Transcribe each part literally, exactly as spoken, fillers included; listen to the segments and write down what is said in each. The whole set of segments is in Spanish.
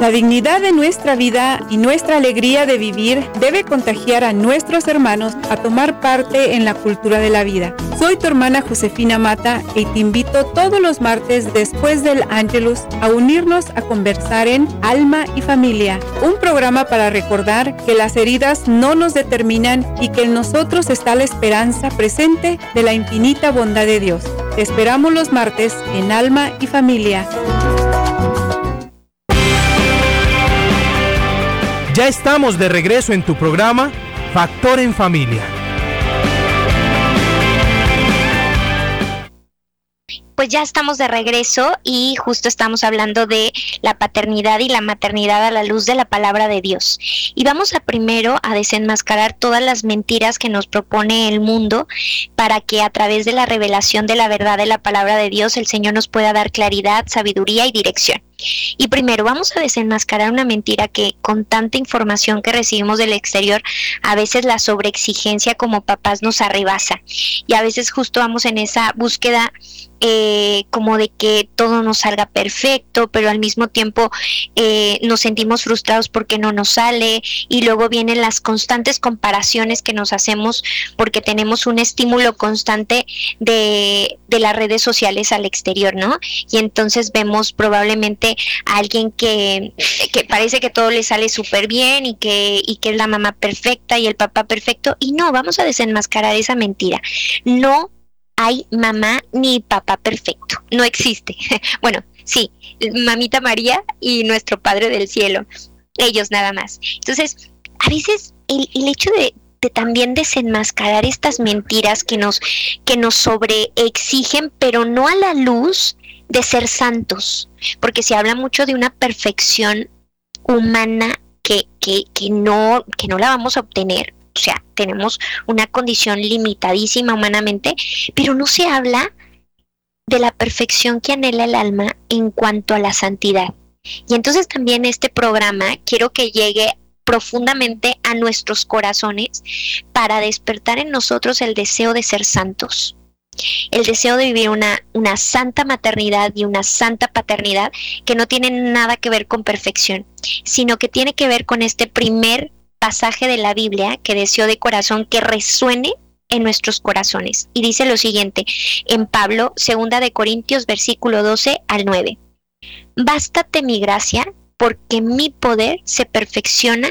La dignidad de nuestra vida y nuestra alegría de vivir debe contagiar a nuestros hermanos a tomar parte en la cultura de la vida. Soy tu hermana Josefina Mata y te invito todos los martes después del Ángelus a unirnos a conversar en Alma y Familia, un programa para recordar que las heridas no nos determinan y que en nosotros está la esperanza presente de la infinita bondad de Dios. Te esperamos los martes en Alma y Familia. Ya estamos de regreso en tu programa Factor en Familia. Pues ya estamos de regreso y justo estamos hablando de la paternidad y la maternidad a la luz de la palabra de Dios. Y vamos a primero a desenmascarar todas las mentiras que nos propone el mundo para que a través de la revelación de la verdad de la palabra de Dios el Señor nos pueda dar claridad, sabiduría y dirección. Y primero vamos a desenmascarar una mentira que con tanta información que recibimos del exterior, a veces la sobreexigencia como papás nos arrebasa. Y a veces justo vamos en esa búsqueda eh, como de que todo nos salga perfecto, pero al mismo tiempo eh, nos sentimos frustrados porque no nos sale. Y luego vienen las constantes comparaciones que nos hacemos porque tenemos un estímulo constante de, de las redes sociales al exterior, ¿no? Y entonces vemos probablemente a alguien que, que parece que todo le sale súper bien y que, y que es la mamá perfecta y el papá perfecto, y no, vamos a desenmascarar esa mentira. No hay mamá ni papá perfecto, no existe. Bueno, sí, mamita María y nuestro Padre del Cielo, ellos nada más. Entonces, a veces el, el hecho de de también desenmascarar estas mentiras que nos, que nos sobreexigen, pero no a la luz de ser santos, porque se habla mucho de una perfección humana que, que, que, no, que no la vamos a obtener. O sea, tenemos una condición limitadísima humanamente, pero no se habla de la perfección que anhela el alma en cuanto a la santidad. Y entonces también este programa quiero que llegue profundamente a nuestros corazones para despertar en nosotros el deseo de ser santos, el deseo de vivir una, una santa maternidad y una santa paternidad que no tienen nada que ver con perfección, sino que tiene que ver con este primer pasaje de la Biblia que deseo de corazón que resuene en nuestros corazones. Y dice lo siguiente en Pablo, segunda de Corintios, versículo doce al nueve. Bástate mi gracia, porque mi poder se perfecciona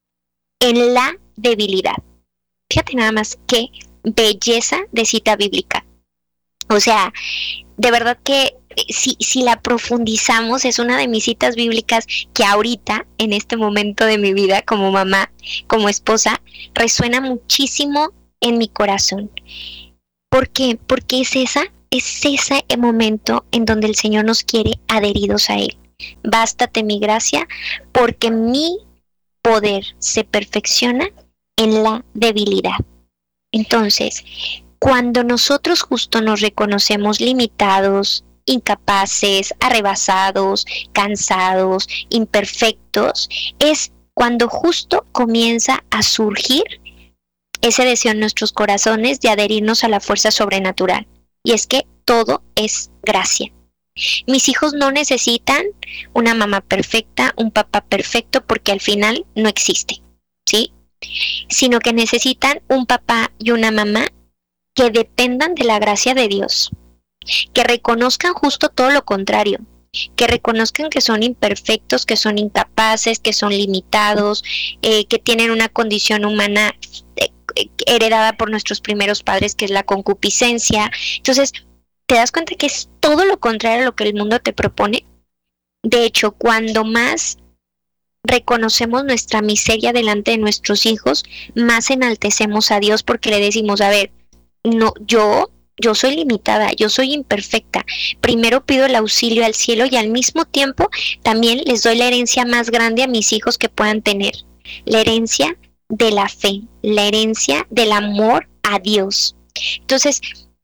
en la debilidad. Fíjate nada más qué belleza de cita bíblica. O sea, de verdad que si, si la profundizamos, es una de mis citas bíblicas que ahorita, en este momento de mi vida, como mamá, como esposa, resuena muchísimo en mi corazón. ¿Por qué? Porque es esa, es ese momento en donde el Señor nos quiere adheridos a Él. Bástate mi gracia, porque mi poder se perfecciona en la debilidad. Entonces, cuando nosotros justo nos reconocemos limitados, incapaces, arrebasados, cansados, imperfectos, es cuando justo comienza a surgir ese deseo en nuestros corazones de adherirnos a la fuerza sobrenatural. Y es que todo es gracia. Mis hijos no necesitan una mamá perfecta, un papá perfecto, porque al final no existe, ¿sí? Sino que necesitan un papá y una mamá que dependan de la gracia de Dios, que reconozcan justo todo lo contrario, que reconozcan que son imperfectos, que son incapaces, que son limitados, eh, que tienen una condición humana eh, heredada por nuestros primeros padres, que es la concupiscencia. Entonces, ¿te das cuenta que es todo lo contrario a lo que el mundo te propone? De hecho, cuando más reconocemos nuestra miseria delante de nuestros hijos, más enaltecemos a Dios, porque le decimos, a ver, no, yo, yo soy limitada, yo soy imperfecta. Primero pido el auxilio al cielo y al mismo tiempo también les doy la herencia más grande a mis hijos que puedan tener. La herencia de la fe, la herencia del amor a Dios. Entonces,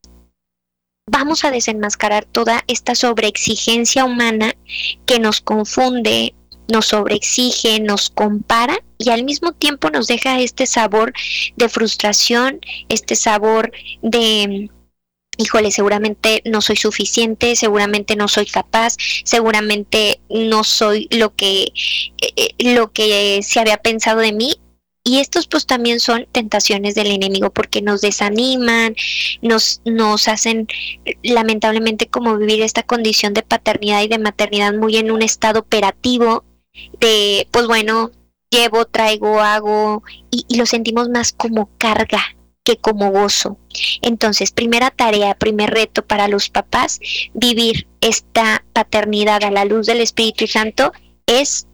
vamos a desenmascarar toda esta sobreexigencia humana que nos confunde, nos sobreexige, nos compara y al mismo tiempo nos deja este sabor de frustración, este sabor de, híjole, seguramente no soy suficiente, seguramente no soy capaz, seguramente no soy lo que, eh, lo que se había pensado de mí. Y estos pues también son tentaciones del enemigo porque nos desaniman, nos, nos hacen lamentablemente como vivir esta condición de paternidad y de maternidad muy en un estado operativo de pues bueno, llevo, traigo, hago y, y lo sentimos más como carga que como gozo. Entonces, primera tarea, primer reto para los papás, vivir esta paternidad a la luz del Espíritu Santo es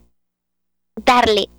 darle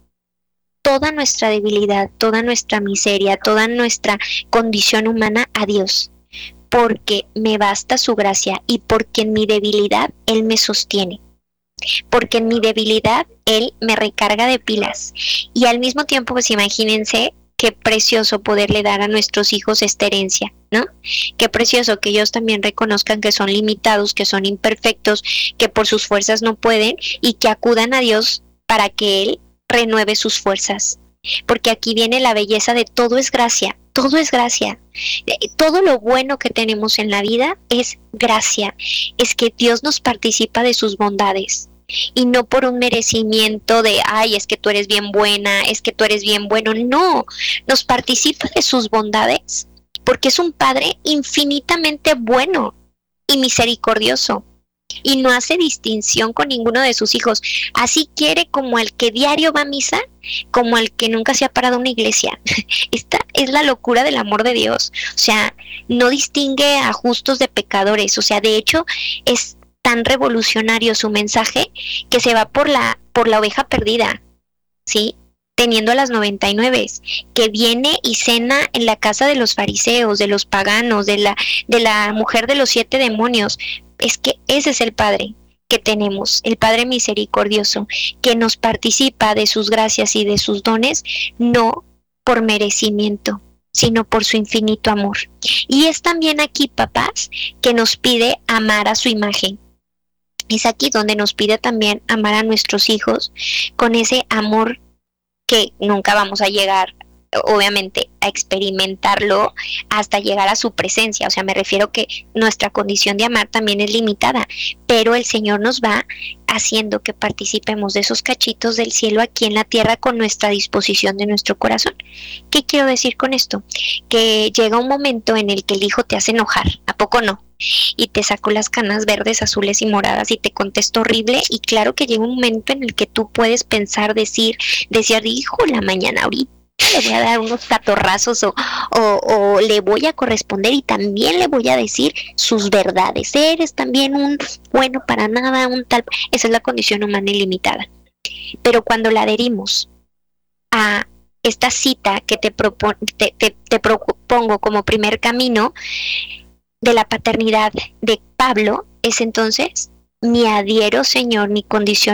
toda nuestra debilidad, toda nuestra miseria, toda nuestra condición humana a Dios, porque me basta su gracia y porque en mi debilidad Él me sostiene, porque en mi debilidad Él me recarga de pilas. Y al mismo tiempo, pues imagínense qué precioso poderle dar a nuestros hijos esta herencia, ¿no? Qué precioso que ellos también reconozcan que son limitados, que son imperfectos, que por sus fuerzas no pueden y que acudan a Dios para que Él renueve sus fuerzas, porque aquí viene la belleza de todo es gracia, todo es gracia, todo lo bueno que tenemos en la vida es gracia, es que Dios nos participa de sus bondades y no por un merecimiento de, ay, es que tú eres bien buena, es que tú eres bien bueno, no, nos participa de sus bondades porque es un Padre infinitamente bueno y misericordioso. Y no hace distinción con ninguno de sus hijos. Así quiere como el que diario va a misa, como el que nunca se ha parado a una iglesia. Esta es la locura del amor de Dios. O sea, no distingue a justos de pecadores. O sea, de hecho, es tan revolucionario su mensaje que se va por la, por la oveja perdida, ¿sí? Teniendo a las noventa y nueve, que viene y cena en la casa de los fariseos, de los paganos, de la, de la mujer de los siete demonios. Es que ese es el Padre que tenemos, el Padre misericordioso, que nos participa de sus gracias y de sus dones, no por merecimiento, sino por su infinito amor. Y es también aquí, papás, que nos pide amar a su imagen. Es aquí donde nos pide también amar a nuestros hijos con ese amor que nunca vamos a llegar, obviamente, a experimentarlo hasta llegar a su presencia. O sea, me refiero que nuestra condición de amar también es limitada, pero el Señor nos va haciendo que participemos de esos cachitos del cielo aquí en la tierra con nuestra disposición de nuestro corazón. ¿Qué quiero decir con esto? Que llega un momento en el que el hijo te hace enojar, ¿a poco no? Y te sacó las canas verdes, azules y moradas y te contestó horrible, y claro que llega un momento en el que tú puedes pensar, decir, decir, hijo, la mañana ahorita le voy a dar unos catorrazos o, o, o le voy a corresponder y también le voy a decir sus verdades. Eres también un bueno para nada, un tal. Esa es la condición humana ilimitada. Pero cuando la adherimos a esta cita que te, propon, te, te, te propongo como primer camino de la paternidad de Pablo, es entonces: me adhiero, Señor, mi condición